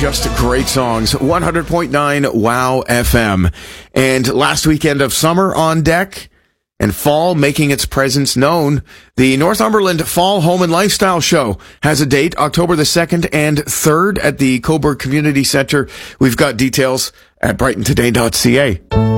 just great songs. 100.9 Wow FM. And last weekend of summer on deck and fall making its presence known, the Northumberland Fall Home and Lifestyle Show has a date, October the 2nd and 3rd at the Cobourg Community Centre. We've got details at brightontoday.ca.